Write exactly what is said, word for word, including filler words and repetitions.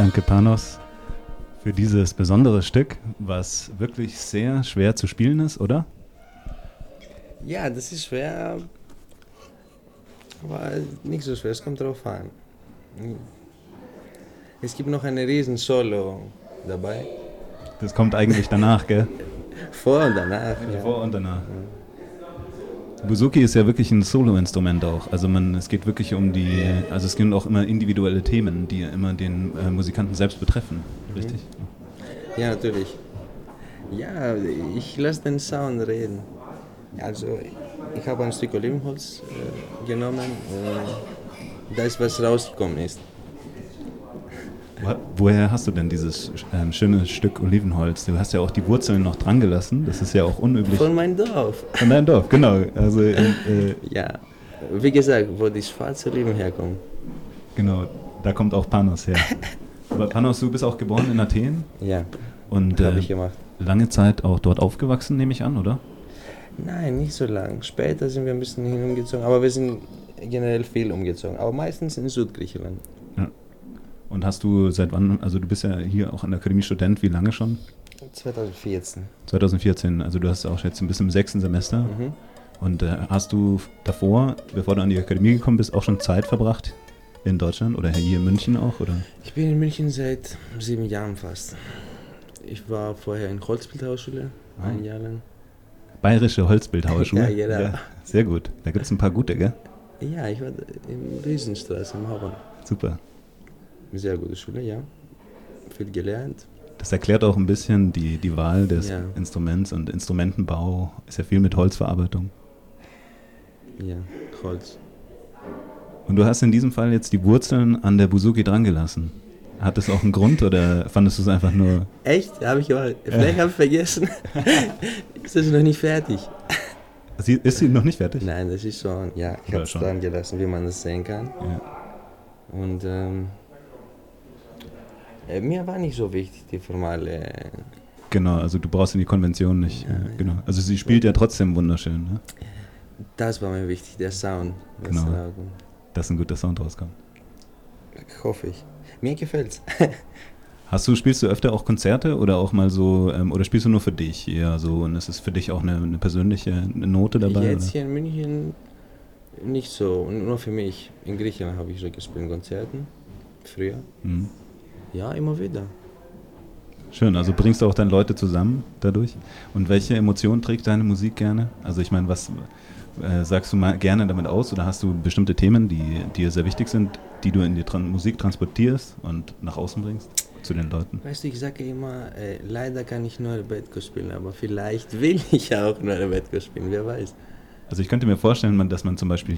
Danke, Panos, für dieses besondere Stück, was wirklich sehr schwer zu spielen ist, oder? Ja, das ist schwer, aber nicht so schwer, es kommt drauf an. Es gibt noch eine riesen Solo dabei. Das kommt eigentlich danach, gell? Vor und danach. Ja. Vor und danach. Bouzouki ist ja wirklich ein Solo-Instrument auch. Also man, es geht wirklich um die, also es gibt auch immer individuelle Themen, die immer den äh, Musikanten selbst betreffen, richtig? Mhm. Ja, natürlich. Ja, ich lasse den Sound reden. Also ich habe ein Stück Olivenholz äh, genommen und da ist was rausgekommen ist. Wo, woher hast du denn dieses äh, schöne Stück Olivenholz? Du hast ja auch die Wurzeln noch dran gelassen, das ist ja auch unüblich. Von meinem Dorf. Von deinem Dorf, genau. Also, äh, ja, wie gesagt, wo die schwarze Oliven herkommen. Genau, da kommt auch Panos her. Aber Panos, du bist auch geboren in Athen? Ja, und habe äh, ich gemacht. Lange Zeit auch dort aufgewachsen, nehme ich an, oder? Nein, nicht so lang. Später sind wir ein bisschen hin umgezogen, aber wir sind generell viel umgezogen. Aber meistens in Südgriechenland. Ja. Und hast du seit wann, also du bist ja hier auch an der Akademie Student, wie lange schon? zwanzig vierzehn. zwanzig vierzehn, also du hast auch jetzt ein bisschen im sechsten Semester. Mhm. Und äh, hast du davor, bevor du an die Akademie gekommen bist, auch schon Zeit verbracht in Deutschland oder hier in München auch? Oder? Ich bin in München seit sieben Jahren fast. Ich war vorher in Holzbildhauerschule, ah. ein Jahr lang. Bayerische Holzbildhauerschule? Ja, genau. Ja, sehr gut. Da gibt es ein paar gute, gell? Ja, ich war in Riesenstraße im Hauptbahnhof. Super. Sehr gute Schule, ja. Viel gelernt. Das erklärt auch ein bisschen die, die Wahl des ja. Instruments und Instrumentenbau. Ist ja viel mit Holzverarbeitung. Ja, Holz. Und du hast in diesem Fall jetzt die Wurzeln an der Bouzouki dran gelassen. Hat das auch einen Grund oder fandest du es einfach nur... Echt? Habe ich gemacht. Vielleicht habe ich vergessen. Ist das noch nicht fertig? Sie, ist sie noch nicht fertig? Nein, das ist schon, ja, ich habe es dran gelassen, wie man das sehen kann. Ja. Und ähm, äh, mir war nicht so wichtig, die formale... Genau, also du brauchst in die Konvention nicht. Ja, äh, genau. Also sie spielt ja trotzdem wunderschön. Ne? Das war mir wichtig, der Sound. Genau, dass ein guter Sound rauskommt. Hoffe ich. Mir gefällt's. Hast du, spielst du öfter auch Konzerte oder auch mal so, ähm, oder spielst du nur für dich eher so und ist es für dich auch eine, eine persönliche Note dabei? Jetzt oder? hier in München nicht so, nur für mich. In Griechenland habe ich so gespielt, Konzerten, früher. Mhm. Ja, immer wieder. Schön, also bringst du auch dann Leute zusammen dadurch? Und welche Emotionen trägt deine Musik gerne? Also ich meine, was äh, sagst du mal gerne damit aus oder hast du bestimmte Themen, die dir sehr wichtig sind, die du in die Tran- Musik transportierst und nach außen bringst zu den Leuten? Weißt du, ich sage immer, äh, leider kann ich nur Rebetko spielen, aber vielleicht will ich auch nur Rebetko spielen, wer weiß. Also ich könnte mir vorstellen, dass man zum Beispiel